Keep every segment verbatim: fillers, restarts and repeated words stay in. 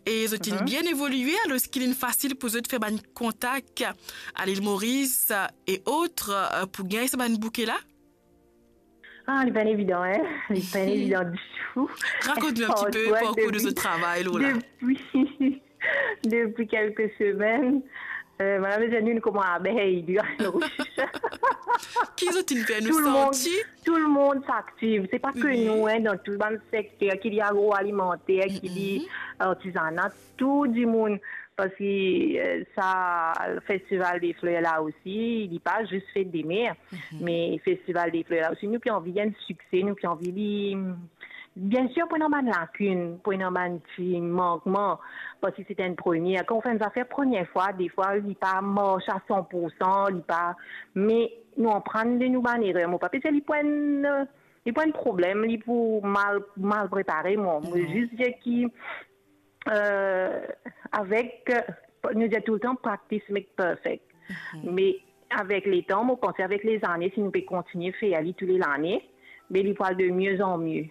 Et ils ont-ils Mhm. bien évolué alors est-ce qu'il est facile pour eux de faire un contact à l'île Maurice et autres euh, pour gagner ce bouquet là? Ah, c'est pas évident, hein? C'est pas évident du tout. Raconte-nous un petit peu le François, parcours de ce depuis, travail là. depuis, depuis quelques semaines, euh, madame Janine, comment abeille, du Qui ont-ils fait nous tout le monde, sentir? tout le monde s'active. C'est pas que Oui. nous, hein, dans tout le secteur, qu'il y a agroalimentaire, qu'il y Mhm. a artisanat, tout du monde. Parce que euh, ça, le Festival des Fleurs là aussi, il n'est pas juste fait des mers, mais Festival des Fleurs là aussi, nous qui avons envie d'un succès, nous qui avons envie de... Bien sûr, pour une lacune, pour une petit manquement, parce que c'était une première. Quand on fait une affaire première fois, des fois, il n'est pas moche à cent pour cent, il n'est pas... Mais nous, on prend de nous bonnes erreurs. Mon papa, c'est il prend un il prend un problème, il pour mal, mal préparer, moi. Moi, Non. juste dire qu'il... Euh, avec, euh, nous disons tout le temps, practice make perfect. Mais avec les temps, on pense avec les années, si nous pouvons continuer à faire aller tous les années, mais il parle de mieux en mieux.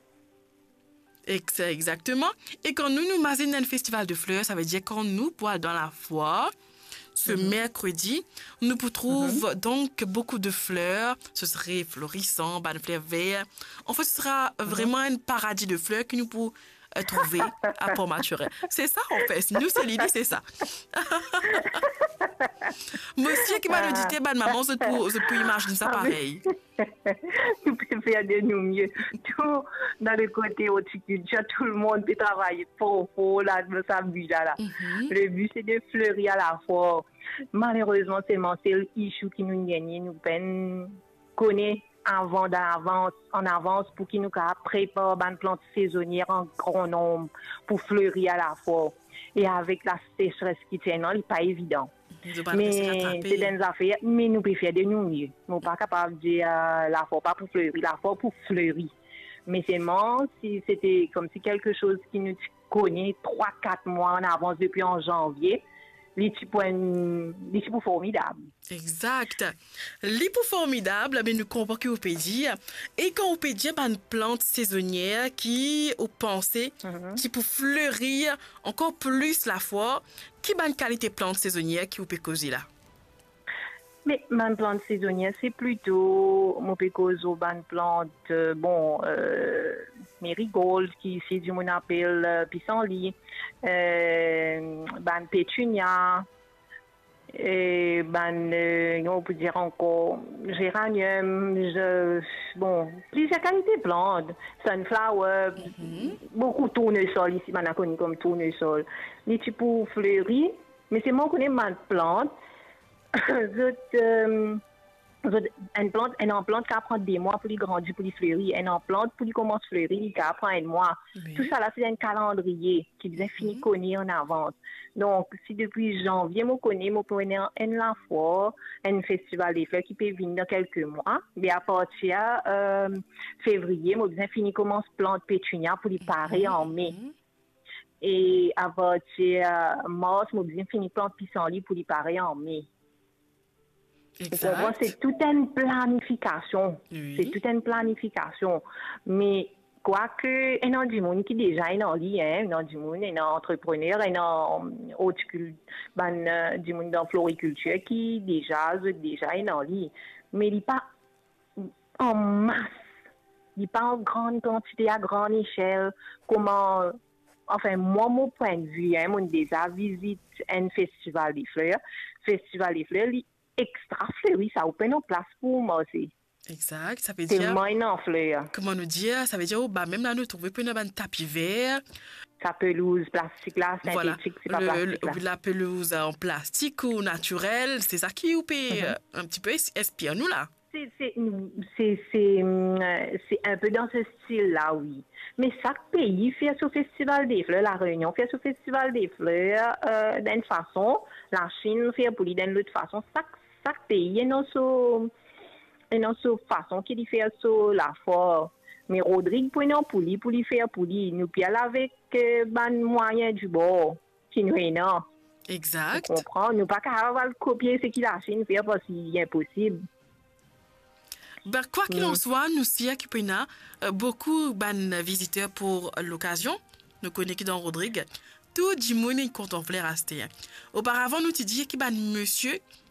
Ex- Exactement. Et quand nous nous mazinons dans le festival de fleurs, ça veut dire quand nous, pour dans la foire, ce Mhm. mercredi, nous Mhm. trouvons donc beaucoup de fleurs. Ce serait florissant, ban fleurs verts. En fait, ce sera vraiment un paradis de fleurs que nous pouvons euh, trouver à Port-Maturin. C'est ça, en fait. Nous, c'est l'idée, c'est ça. Monsieur qui m'a le dit, ban maman, je peux, je peux imaginer ça Ah, mais- pareil. Nous pouvons faire de nous mieux. Tout dans le côté horticulture, tout le monde peut travailler pour, pour là, dans sa but là. là. Mhm. Le but, c'est de fleurir à la fois. Malheureusement, seulement c'est le issue qui nous gagne. Nous peine connaît avant d'avance, en avance pour qu'il nous prépare une plante saisonnière en grand nombre pour fleurir à la fois. Et avec la sécheresse qui tient, non, il n'est pas évident. Je vais Mais se c'est rattraper. des affaires, mais nous pouvons faire de nous mieux. Nous ne sommes pas capables de dire euh, la fois pas pour fleurir, la fois pour fleurir. Mais seulement si c'était comme si quelque chose qui nous connaît trois quatre mois en avance depuis en janvier, les petits points, les petits points formidables. Exact. L'hypo formidable, ben, nous comprenons que vous pouvez dire. Et quand vous pouvez dire, ben, une plante saisonnière qui, au pensée, Mhm. qui peut fleurir encore plus la fois, qui ben, une qualité plante saisonnière qui vous peut causer là? Mais ma plante saisonnière, c'est plutôt mon pécoso, une plante, euh, bon, euh, marigold, qui ici du monde appelle euh, pissenlit, euh, ban pétunia, et ban, euh, on peut dire encore géranium, je, bon, plusieurs qualités de plantes, sunflower, beaucoup de tournesol ici, on a connu comme tournesol. Les types pour fleurir, mais c'est moi qui connais ma plante. Je, euh, je- une plante, une plante qui prend des mois pour lui grandir, pour lui fleurir. Une plante pour lui commencer à fleurir, qui prend un mois. Oui. Tout ça là, c'est un calendrier qui bien fini connaître en avance. Donc, si depuis janvier, je connais, je connais un la fois, un festival des fleurs qui peut venir dans quelques mois. Mais à partir euh, février, je bien fini commence plante pétunia pour lui parer en mai. Et à partir euh, mars, je bien fini plante pissenlit pour lui parer en mai. Vous comprenez? Exact. C'est toute une planification. Oui. C'est toute une planification. Mais quoique, il y a du monde qui déjà est en lien, il y a du monde, il y a entrepreneur, il y a horticulture, ben, euh, du monde dans floriculture qui déjà, déjà est en lien. Mais il n'est pas en masse. Il n'est pas en grande quantité, à grande échelle. Comment, enfin, moi, mon point de vue, hein, mon déjà visite un festival des fleurs. Festival des fleurs, il extra fleuri, ça ouvre une place pour moi aussi. Exact. Ça veut C'est dire, moins en fleurs. comment nous dire, ça veut dire, oh, bah, même là, nous trouvons pas un tapis vert. Sa pelouse plastique là, Voilà, synthétique, c'est pas le, plastique là. le- la pelouse en plastique ou naturelle, c'est ça qui vous peut euh, un petit peu inspire nous là. C'est, c'est, c'est, c'est, euh, c'est un peu dans ce style-là, oui. Mais chaque pays fait ce festival des fleurs. La Réunion fait ce festival des fleurs euh, d'une façon. La Chine fait pour lui d'une autre façon. Chaque, chaque pays a une autre une autre façon qu'il fait ça la fois. Mais Rodrigue, pour nous, pour lui, pour lui faire pour lui, nous puis avec euh, ben moyen du bord qui nous est non. Exact. Tu comprends? Nous pas capable de copier ce qu'il a la Chine fait parce qu'il est impossible. Ben, quoi qu'il en Mm. soit, nous aussi, à Kipena, euh, beaucoup de ben, visiteurs pour l'occasion. Nous connaissons dans Rodrigue. tout le monde est content de fleurs. Auparavant, nous te disons qu'il y a un monsieur